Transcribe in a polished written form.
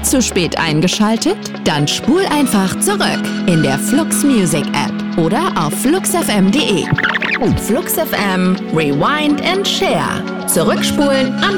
zu spät eingeschaltet? Dann spul einfach zurück in der Flux Music App oder auf fluxfm.de. Flux FM, Rewind and Share. Zurückspulen,